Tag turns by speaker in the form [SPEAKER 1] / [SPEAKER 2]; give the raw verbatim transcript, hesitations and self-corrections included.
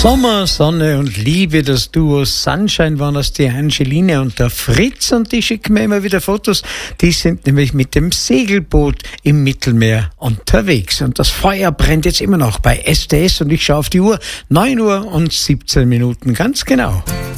[SPEAKER 1] Sommer, Sonne und Liebe, das Duo Sunshine waren das, die Angeline und der Fritz, und die schicken mir immer wieder Fotos. Die sind nämlich mit dem Segelboot im Mittelmeer unterwegs und das Feuer brennt jetzt immer noch bei S T S und ich schaue auf die Uhr, neun Uhr und siebzehn Minuten, ganz genau.